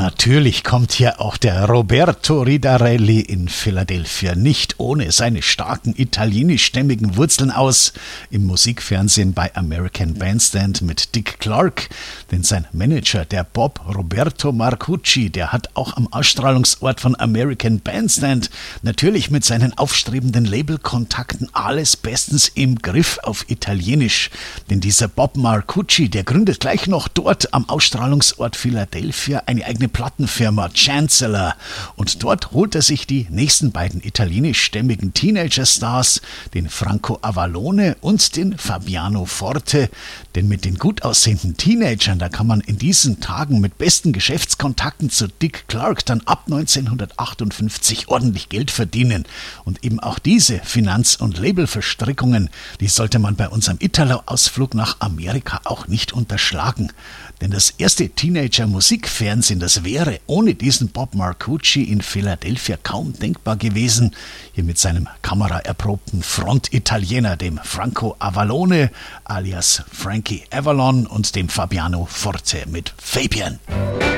Natürlich kommt hier auch der Roberto Ridarelli in Philadelphia nicht ohne seine starken italienischstämmigen Wurzeln aus. Im Musikfernsehen bei American Bandstand mit Dick Clark. Denn sein Manager, der Bob Roberto Marcucci, der hat auch am Ausstrahlungsort von American Bandstand natürlich mit seinen aufstrebenden Labelkontakten alles bestens im Griff auf Italienisch. Denn dieser Bob Marcucci, der gründet gleich noch dort am Ausstrahlungsort Philadelphia eine eigene Plattenfirma Chancellor, und dort holt er sich die nächsten beiden italienischstämmigen Teenager-Stars, den Franco Avallone und den Fabiano Forte, denn mit den gut aussehenden Teenagern, da kann man in diesen Tagen mit besten Geschäftskontakten zu Dick Clark dann ab 1958 ordentlich Geld verdienen, und eben auch diese Finanz- und Labelverstrickungen, die sollte man bei unserem Italo-Ausflug nach Amerika auch nicht unterschlagen. Denn das erste Teenager-Musikfernsehen, das wäre ohne diesen Bob Marcucci in Philadelphia kaum denkbar gewesen. Hier mit seinem kameraerprobten Front-Italiener, dem Franco Avallone alias Frankie Avalon, und dem Fabiano Forte mit Fabian.